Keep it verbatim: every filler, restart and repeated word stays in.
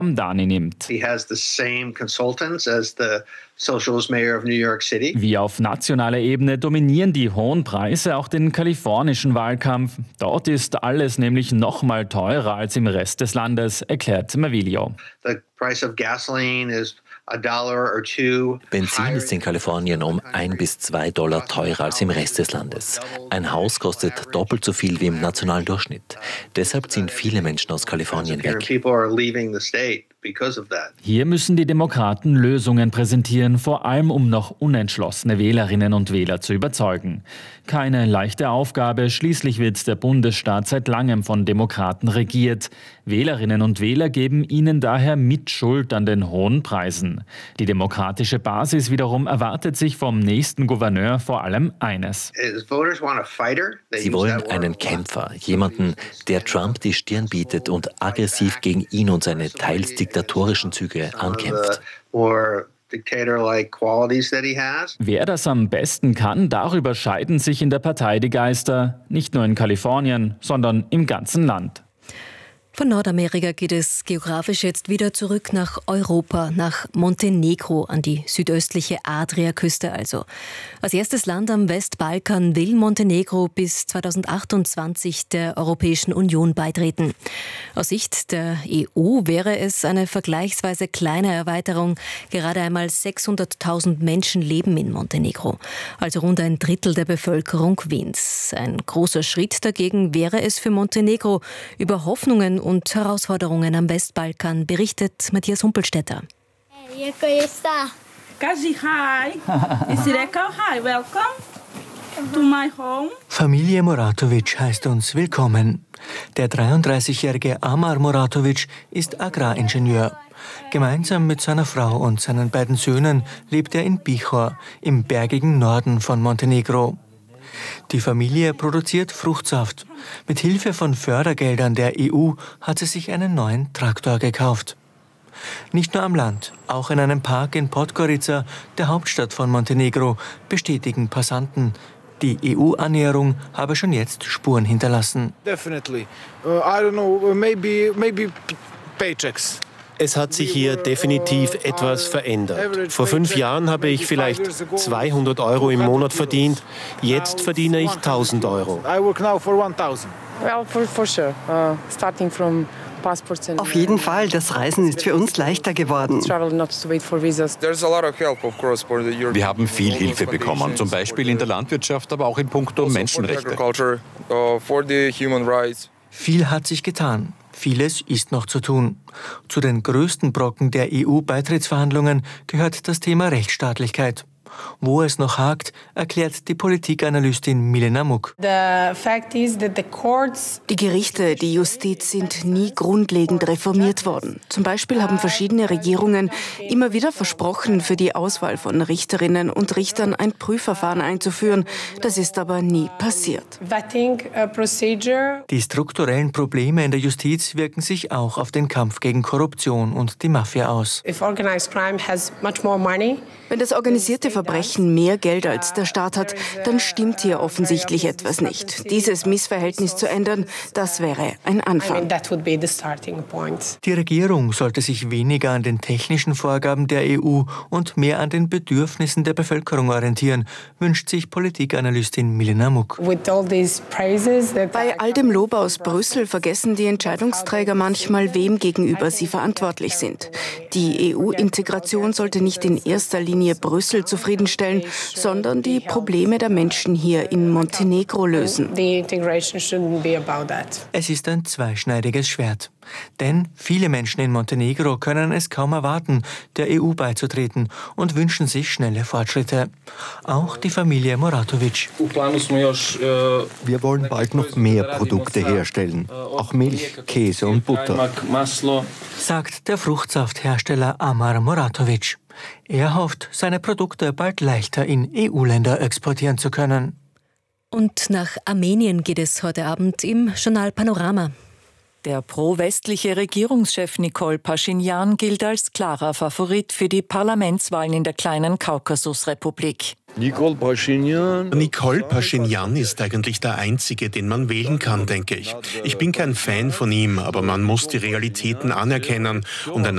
Hamdani nimmt. He has the same consultants as the socialist mayor of New York City. Wie auf nationaler Ebene dominieren die hohen Preise auch den kalifornischen Wahlkampf. Dort ist alles nämlich noch mal teurer als im Rest des Landes, erklärt Mavilio. The price of gasoline is a dollar or two. Benzin ist in Kalifornien um ein bis zwei Dollar teurer als im Rest des Landes. Ein Haus kostet doppelt so viel wie im nationalen Durchschnitt. Deshalb ziehen viele Menschen aus Kalifornien weg. Hier müssen die Demokraten Lösungen präsentieren, vor allem um noch unentschlossene Wählerinnen und Wähler zu überzeugen. Keine leichte Aufgabe, schließlich wird der Bundesstaat seit langem von Demokraten regiert. Wählerinnen und Wähler geben ihnen daher Mitschuld an den hohen Preisen. Die demokratische Basis wiederum erwartet sich vom nächsten Gouverneur vor allem eines. Sie wollen einen Kämpfer, jemanden, der Trump die Stirn bietet und aggressiv gegen ihn und seine teils diktatorischen Züge ankämpft. Wer das am besten kann, darüber scheiden sich in der Partei die Geister. Nicht nur in Kalifornien, sondern im ganzen Land. Von Nordamerika geht es geografisch jetzt wieder zurück nach Europa, nach Montenegro, an die südöstliche Adriaküste also. Als erstes Land am Westbalkan will Montenegro bis zweitausendachtundzwanzig der Europäischen Union beitreten. Aus Sicht der E U wäre es eine vergleichsweise kleine Erweiterung. Gerade einmal sechshunderttausend Menschen leben in Montenegro, also rund ein Drittel der Bevölkerung Wiens. Ein großer Schritt dagegen wäre es für Montenegro. Über Hoffnungen und Herausforderungen am Westbalkan berichtet Matthias Humpelstädter. Hey, Kazi, hi. Is Reka, hi, welcome to my home. Familie Muratovic heißt uns willkommen. Der dreiunddreißigjährige Amar Muratovic ist Agraringenieur. Gemeinsam mit seiner Frau und seinen beiden Söhnen lebt er in Bihor, im bergigen Norden von Montenegro. Die Familie produziert Fruchtsaft. Mit Hilfe von Fördergeldern der E U hat sie sich einen neuen Traktor gekauft. Nicht nur am Land, auch in einem Park in Podgorica, der Hauptstadt von Montenegro, bestätigen Passanten, die E U-Annäherung habe schon jetzt Spuren hinterlassen. Definitely. Uh, I don't know, maybe, maybe paychecks. Es hat sich hier definitiv etwas verändert. Vor fünf Jahren habe ich vielleicht zweihundert Euro im Monat verdient. Jetzt verdiene ich tausend Euro. Auf jeden Fall, das Reisen ist für uns leichter geworden. Wir haben viel Hilfe bekommen, zum Beispiel in der Landwirtschaft, aber auch in puncto Menschenrechte. Viel hat sich getan. Vieles ist noch zu tun. Zu den größten Brocken der E U-Beitrittsverhandlungen gehört das Thema Rechtsstaatlichkeit. Wo es noch hakt, erklärt die Politikanalystin Milena Muk. Die Gerichte, die Justiz sind nie grundlegend reformiert worden. Zum Beispiel haben verschiedene Regierungen immer wieder versprochen, für die Auswahl von Richterinnen und Richtern ein Prüfverfahren einzuführen. Das ist aber nie passiert. Die strukturellen Probleme in der Justiz wirken sich auch auf den Kampf gegen Korruption und die Mafia aus. Wenn das organisierte Verbrechen mehr Geld als der Staat hat, dann stimmt hier offensichtlich etwas nicht. Dieses Missverhältnis zu ändern, das wäre ein Anfang. Die Regierung sollte sich weniger an den technischen Vorgaben der E U und mehr an den Bedürfnissen der Bevölkerung orientieren, wünscht sich Politikanalystin Milena Muk. Bei all dem Lob aus Brüssel vergessen die Entscheidungsträger manchmal, wem gegenüber sie verantwortlich sind. Die E U-Integration sollte nicht in erster Linie Brüssel zufriedenstellen, sondern die Probleme der Menschen hier in Montenegro lösen. Es ist ein zweischneidiges Schwert. Denn viele Menschen in Montenegro können es kaum erwarten, der E U beizutreten und wünschen sich schnelle Fortschritte. Auch die Familie Muratovic. Wir wollen bald noch mehr Produkte herstellen, auch Milch, Käse und Butter, sagt der Fruchtsafthersteller Amar Muratovic. Er hofft, seine Produkte bald leichter in E U-Länder exportieren zu können. Und nach Armenien geht es heute Abend im Journal Panorama. Der pro-westliche Regierungschef Nikol Paschinjan gilt als klarer Favorit für die Parlamentswahlen in der kleinen Kaukasusrepublik. Nikol Paschinjan. Nikol Paschinjan ist eigentlich der Einzige, den man wählen kann, denke ich. Ich bin kein Fan von ihm, aber man muss die Realitäten anerkennen und ein